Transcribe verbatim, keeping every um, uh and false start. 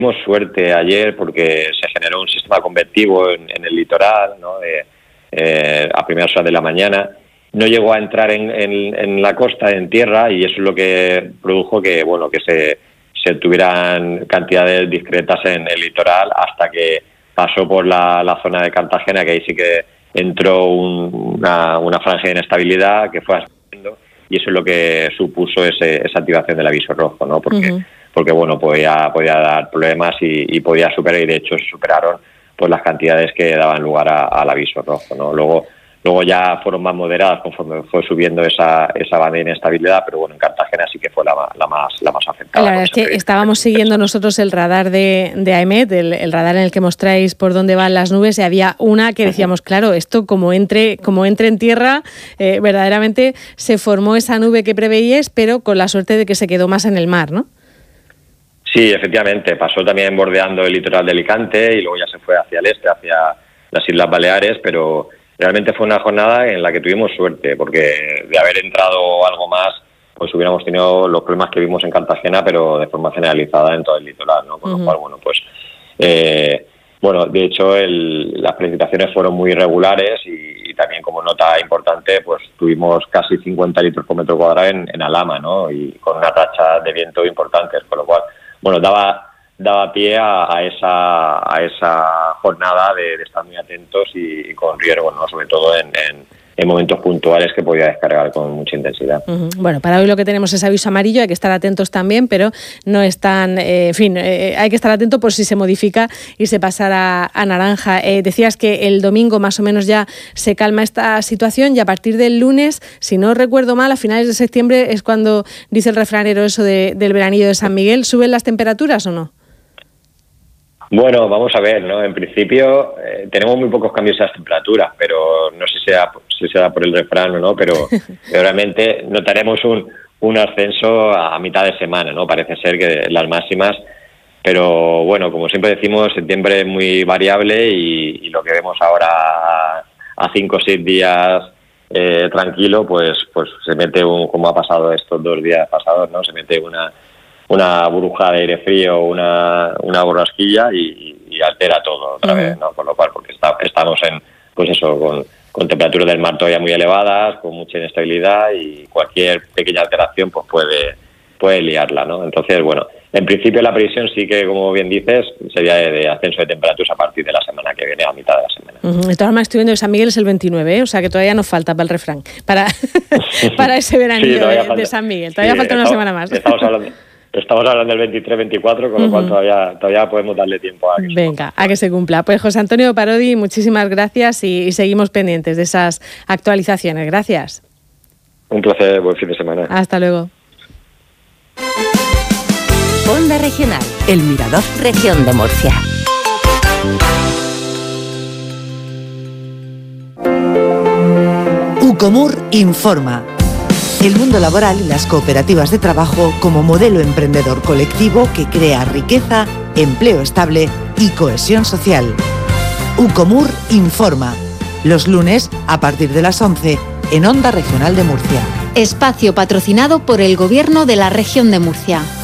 tuvimos suerte ayer porque se generó un sistema convectivo en, en el litoral, ¿no? De, eh, a primeras horas de la mañana. No llegó a entrar en, en, en la costa, en tierra, y eso es lo que produjo que, bueno, que se, se tuvieran cantidades discretas en el litoral hasta que pasó por la, la zona de Cartagena, que ahí sí que entró un, una, una franja de inestabilidad que fue ascendiendo, y eso es lo que supuso ese, esa activación del aviso rojo, ¿no? Porque, uh-huh. porque bueno, podía, podía dar problemas y, y podía superar, y de hecho se superaron pues las cantidades que daban lugar a, al aviso rojo, ¿no? Luego Luego ya fueron más moderadas conforme fue subiendo esa esa banda de inestabilidad, pero bueno, en Cartagena sí que fue la, la más la más afectada. La verdad es que estábamos siguiendo nosotros el radar de, de AEMET, el, el radar en el que mostráis por dónde van las nubes, y había una que decíamos, claro, esto como entre como entre en tierra, eh, verdaderamente se formó esa nube que preveíais, pero con la suerte de que se quedó más en el mar, ¿no? Sí, efectivamente, pasó también bordeando el litoral de Alicante y luego ya se fue hacia el este, hacia las Islas Baleares, pero realmente fue una jornada en la que tuvimos suerte, porque de haber entrado algo más, pues hubiéramos tenido los problemas que vimos en Cartagena, pero de forma generalizada en todo el litoral, ¿no? Con uh-huh. lo cual, bueno, pues, eh, bueno, de hecho, el, las precipitaciones fueron muy irregulares y, y también como nota importante, pues tuvimos casi cincuenta litros por metro cuadrado en, en Alhama, ¿no? Y con una tacha de viento importantes, con lo cual, bueno, daba daba pie a, a esa a esa jornada de, de estar muy atentos y, y con riesgo, ¿no? Sobre todo en, en, en momentos puntuales que podía descargar con mucha intensidad. Uh-huh. Bueno, para hoy lo que tenemos es aviso amarillo, hay que estar atentos también, pero no están, eh, en fin, eh, hay que estar atento por si se modifica y se pasara a naranja. Eh, decías que el domingo más o menos ya se calma esta situación y a partir del lunes, si no recuerdo mal, a finales de septiembre es cuando dice el refranero eso de, del veranillo de San Miguel. ¿Suben las temperaturas o no? Bueno, vamos a ver, ¿no? En principio eh, tenemos muy pocos cambios en las temperaturas, pero no sé si sea, si sea por el refrán o no, pero realmente notaremos un, un ascenso a mitad de semana, ¿no? Parece ser que las máximas, pero bueno, como siempre decimos, septiembre es muy variable y, y lo que vemos ahora a, a cinco o seis días eh, tranquilo, pues pues se mete, un, como ha pasado estos dos días pasados, ¿no? Se mete una... una burbuja de aire frío, una una borrasquilla y, y altera todo otra uh-huh. vez, ¿no? Con lo cual, porque está, estamos en, pues eso, con, con temperaturas del mar todavía muy elevadas, con mucha inestabilidad y cualquier pequeña alteración pues puede puede liarla, ¿no? Entonces, bueno, en principio la previsión sí que, como bien dices, sería de, de ascenso de temperaturas a partir de la semana que viene, a mitad de la semana. Uh-huh. De todas formas, estoy viendo que San Miguel es el veintinueve, ¿eh? O sea que todavía nos falta para el refrán, para, para ese veranillo sí, de, falta, de San Miguel. Todavía sí, falta una estamos, semana más. Estamos hablando... Estamos hablando del veintitrés veinticuatro, con lo uh-huh. cual todavía todavía podemos darle tiempo a que Venga, se a que se cumpla. Pues José Antonio Parodi, muchísimas gracias y, y seguimos pendientes de esas actualizaciones. Gracias. Un placer, buen fin de semana. Hasta luego. Onda Regional, El Mirador, Región de Murcia. Ucomur informa. El mundo laboral y las cooperativas de trabajo como modelo emprendedor colectivo que crea riqueza, empleo estable y cohesión social. Ucomur informa. Los lunes a partir de las once en Onda Regional de Murcia. Espacio patrocinado por el Gobierno de la Región de Murcia.